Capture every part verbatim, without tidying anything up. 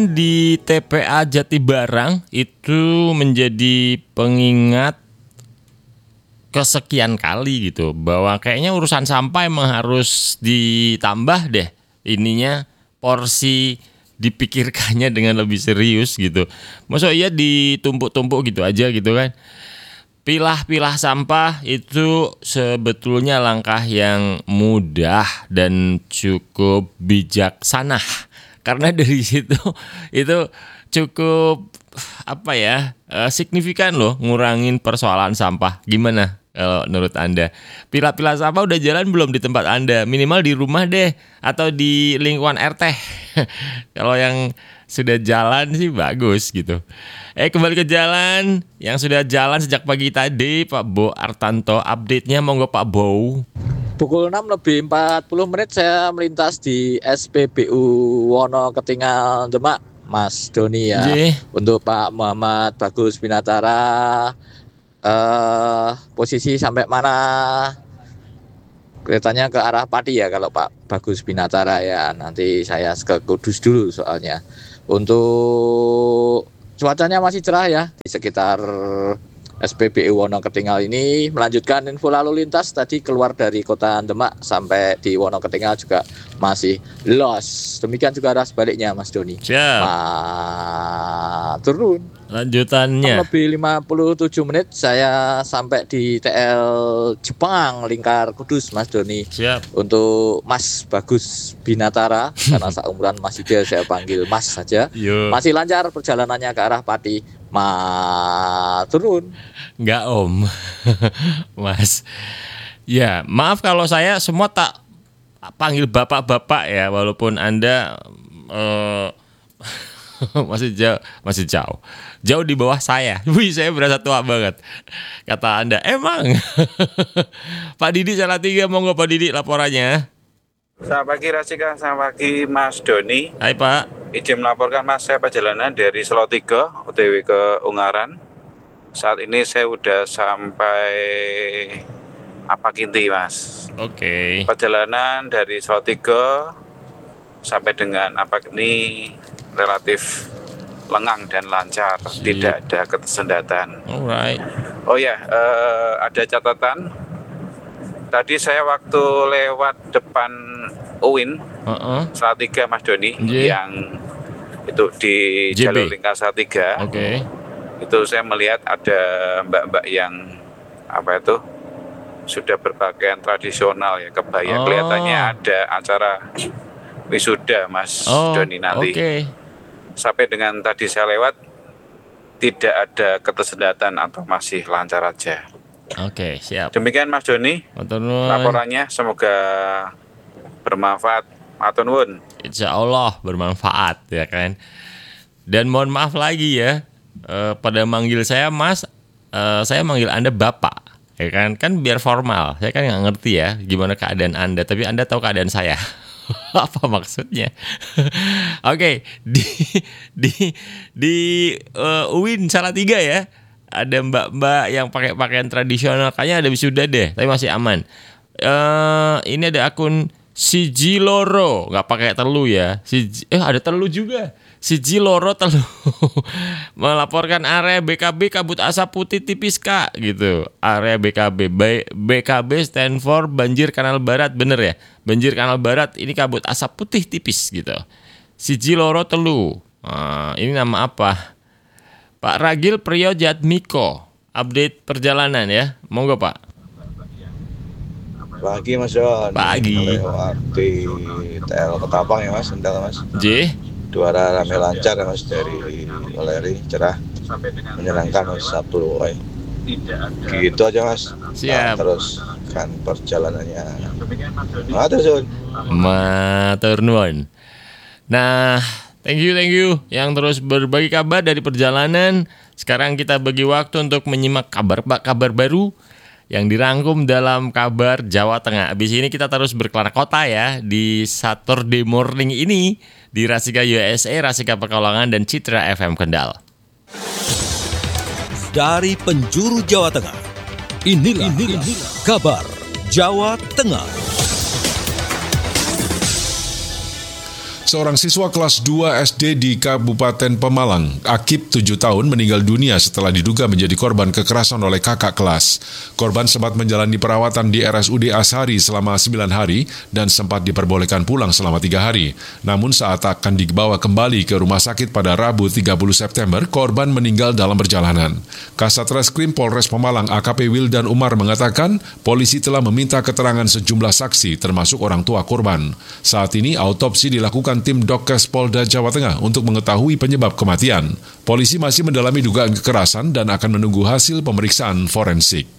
Di T P A Jatibarang itu menjadi pengingat kesekian kali gitu bahwa kayaknya urusan sampah emang harus ditambah deh ininya, porsi dipikirkannya dengan lebih serius gitu. Maksudnya iya ditumpuk-tumpuk gitu aja gitu kan. Pilah-pilah sampah itu sebetulnya langkah yang mudah dan cukup bijaksana. Karena dari situ itu cukup apa ya, signifikan loh ngurangin persoalan sampah. Gimana kalau menurut Anda? Pilah-pilah sampah udah jalan belum di tempat Anda? Minimal di rumah deh atau di lingkungan R T. Kalau yang sudah jalan sih bagus gitu. Eh kembali ke jalan yang sudah jalan sejak pagi tadi, Pak Bo Artanto, update-nya monggo Pak Bo. Pukul enam lebih empat puluh menit saya melintas di S P B U Wono Ketingal Demak, Mas Doni ya. Ye. Untuk Pak Muhammad Bagus Binatara, eh, posisi sampai mana? Kelihatannya ke arah Pati ya kalau Pak Bagus Binatara ya. Nanti saya ke Kudus dulu soalnya. Untuk cuacanya masih cerah ya di sekitar S P B U Wono Ketingal ini. Melanjutkan info lalu lintas tadi keluar dari kota Demak sampai di Wono Ketingal juga masih los. Demikian juga arah sebaliknya Mas Doni. Siap. Ma- turun. Lanjutannya. Lebih lima puluh tujuh menit saya sampai di T L Jepang Lingkar Kudus Mas Doni. Siap. Untuk Mas Bagus Binatara karena seumuran masih dia saya panggil Mas saja. Yo. Masih lancar perjalanannya ke arah Pati. Ma turun. Enggak Om. Mas. Ya, maaf kalau saya semua tak panggil bapak-bapak ya, walaupun Anda uh, masih jauh, masih jauh. Jauh di bawah saya. Wih, saya berasa tua banget. Kata Anda, emang. Pak Didi salah tiga, monggo Pak Didi laporannya. Selamat pagi Rasika, selamat pagi Mas Doni. Hai Pak. Izin melaporkan Mas, saya perjalanan dari Salatiga O T W ke Ungaran. Saat ini saya udah sampai Apakinti Mas. Oke. Okay. Perjalanan dari Salatiga sampai dengan Apakinti relatif lengang dan lancar, Sip. Tidak ada ketersendatan. Alright. Oh ya, eh, ada catatan. Tadi saya waktu lewat depan U I N uh-uh. Salatiga Mas Doni, J. yang itu di J B. Jalur Lingkar Salatiga. Oke. Okay. Itu saya melihat ada mbak-mbak yang apa itu sudah berpakaian tradisional ya, kebaya. Oh. Kelihatannya ada acara wisuda Mas oh, Doni nanti. Okay. Sampai dengan tadi saya lewat tidak ada ketersendatan atau masih lancar aja. Oke, siap. Demikian Mas Doni. Laporannya semoga bermanfaat. Matur nuwun. Insya Allah bermanfaat ya kan. Dan mohon maaf lagi ya, eh, pada manggil saya Mas, eh, saya manggil Anda Bapak. Ya kan, kan biar formal. Saya kan nggak ngerti ya gimana keadaan Anda, tapi Anda tahu keadaan saya. Apa maksudnya? Oke, okay, di di di uh, U I N Salatiga ya. Ada mbak-mbak yang pakai pakaian tradisional, kayaknya ada wisuda deh, tapi masih aman. Uh, ini ada akun Siji Loro, nggak pakai telu ya. Siji, eh ada telu juga. Siji Loro telu melaporkan area B K B kabut asap putih tipis Kak gitu. Area B K B, B K B stand for banjir Kanal Barat, bener ya? Banjir Kanal Barat ini kabut asap putih tipis gitu. Siji Loro telu. Nah, ini nama apa? Pak Ragil Priyo Jatmiko, update perjalanan ya, monggo Pak. Pagi Mas Don. Pagi. Lewat di T L Ketapang ya Mas, Sendal Mas. J. Dua arah rame lancar ya Mas, dari Oleri cerah, menyenangkan Mas, Sabtu woy. Gitu aja Mas. Siap. Nah, terus kan perjalanannya. Matur Sun. Matur nuwun. Nah, thank you, thank you yang terus berbagi kabar dari perjalanan. Sekarang kita bagi waktu untuk menyimak kabar-kabar baru yang dirangkum dalam kabar Jawa Tengah. Abis ini kita terus berkelar kota ya di Saturday Morning ini di Rasika U S A, Rasika Pekalongan, dan Citra F M Kendal. Dari penjuru Jawa Tengah, inilah, inilah kabar Jawa Tengah. Seorang siswa kelas dua S D di Kabupaten Pemalang, Akib tujuh tahun, meninggal dunia setelah diduga menjadi korban kekerasan oleh kakak kelas. Korban sempat menjalani perawatan di R S U D Ashari selama sembilan hari dan sempat diperbolehkan pulang selama tiga hari. Namun saat akan dibawa kembali ke rumah sakit pada Rabu tiga puluh September, korban meninggal dalam perjalanan. Kasat Reskrim Polres Pemalang A K P Wildan Umar mengatakan, polisi telah meminta keterangan sejumlah saksi termasuk orang tua korban. Saat ini autopsi dilakukan tim Dokkes Polda Jawa Tengah untuk mengetahui penyebab kematian. Polisi masih mendalami dugaan kekerasan dan akan menunggu hasil pemeriksaan forensik.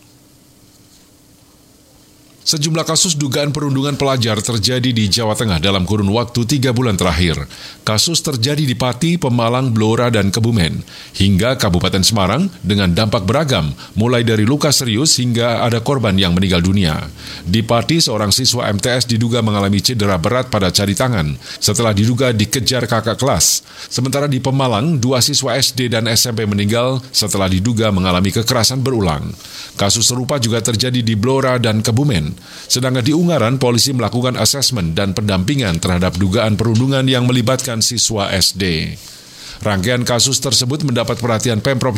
Sejumlah kasus dugaan perundungan pelajar terjadi di Jawa Tengah dalam kurun waktu tiga bulan terakhir. Kasus terjadi di Pati, Pemalang, Blora, dan Kebumen, hingga Kabupaten Semarang dengan dampak beragam, mulai dari luka serius hingga ada korban yang meninggal dunia. Di Pati, seorang siswa M T S diduga mengalami cedera berat pada jari tangan setelah diduga dikejar kakak kelas. Sementara di Pemalang, dua siswa S D dan S M P meninggal setelah diduga mengalami kekerasan berulang. Kasus serupa juga terjadi di Blora dan Kebumen. Sedangkan di Ungaran, polisi melakukan asesmen dan pendampingan terhadap dugaan perundungan yang melibatkan siswa S D. Rangkaian kasus tersebut mendapat perhatian Pemprov